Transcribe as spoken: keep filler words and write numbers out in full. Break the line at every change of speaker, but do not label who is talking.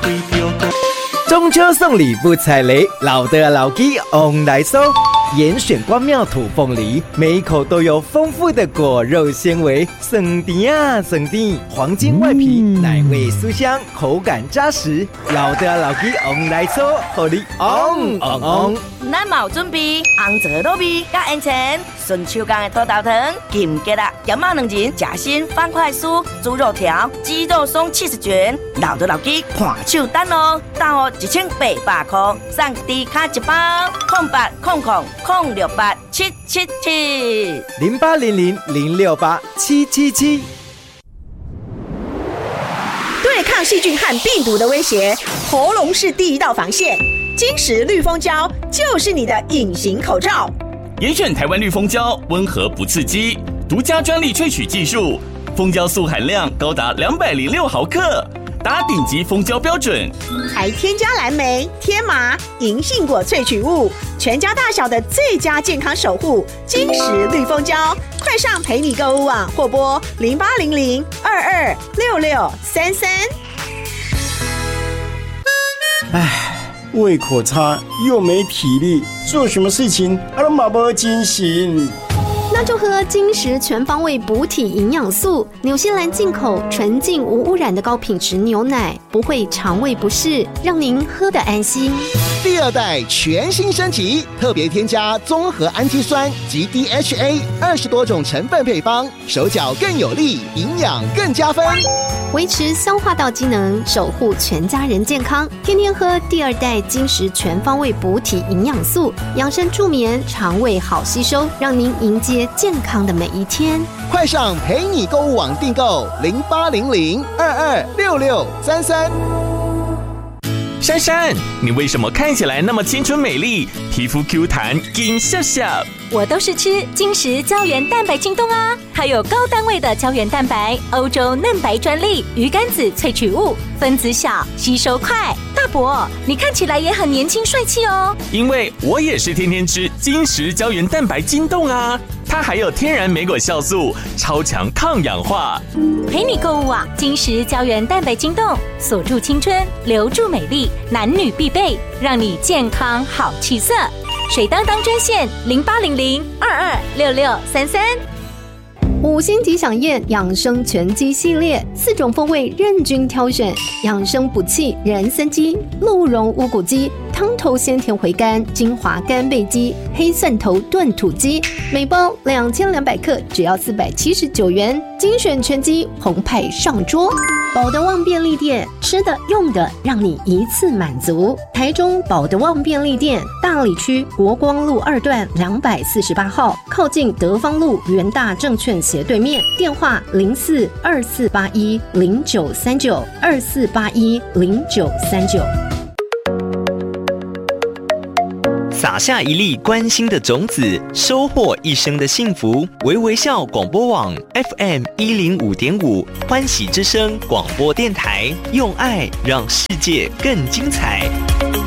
对着歌。
中秋送礼不踩雷，老的老鸡 on 来收。严选关庙土凤梨，每一口都有丰富的果肉纤维，酸甜啊酸甜，黄金外皮，嗯、奶味酥香，口感扎实。老的老鸡 on 来收，互你 on on on。
咱嘛有准备红枣糯米加烟肠，顺手工的土豆汤、金桔啊、咸肉两仁、夹心方块酥、猪肉条、鸡肉松七十卷，老的老鸡看手单哦，单哦一千八百块，送低卡一包，空八空空空六八七七七
零八零零零六八七七七。
对抗细菌和病毒的威胁，喉咙是第一道防线。金石绿蜂胶就是你的隐形口罩。
严选台湾绿蜂胶，温和不刺激，独家专利萃取技术，蜂胶素含量高达两百零六毫克，达顶级蜂胶标准。
还添加蓝莓、天麻、银杏果萃取物，全家大小的最佳健康守护。金石绿蜂胶，快上陪你购物网或拨零八零零二二六六三三。
唉。胃口差又没体力，做什么事情啊都马不精神。
那就喝金石全方位补体营养素，纽西兰进口纯净无污染的高品质牛奶，不会肠胃不适，让您喝得安心。
第二代全新升级，特别添加综合氨基酸及 D H A 二十多种成分配方，手脚更有力，营养更加分。
维持消化道机能，守护全家人健康。天天喝第二代金石全方位补体营养素，养生助眠，肠胃好吸收，让您迎接健康的每一天。
快上陪你购物网订购零八零零二二六六三三。
珊珊，你为什么看起来那么清纯美丽，皮肤 Q 弹，金笑笑？
我都是吃金石胶原蛋白晶冻啊，它有高单位的胶原蛋白，欧洲嫩白专利，鱼肝子萃取物，分子小，吸收快。大伯，你看起来也很年轻帅气哦。
因为我也是天天吃金石胶原蛋白晶冻啊，它还有天然莓果酵素，超强抗氧化。
陪你购物网，金石胶原蛋白晶冻，锁住青春，留住美丽，男女必备，让你健康好气色。水当当专线零八零零二二六六三三。
五星级享宴养生全鸡系列，四种风味任君挑选，养生补气人参鸡、鹿茸乌骨鸡、汤头鲜甜回甘精华干贝鸡、黑蒜头炖土鸡，每包两千两百克，只要四百七十九元，精选全鸡澎湃上桌。保德旺便利店，吃的用的让你一次满足。台中保德旺便利店，大里区国光路二段两百四十八号，靠近德芳路元大证券斜对面，电话零四二四八一零九三九二四八一零九三九。
撒下一粒关心的种子，收获一生的幸福。微微笑广播网 F M 一零五点五，欢喜之声广播电台，用爱让世界更精彩。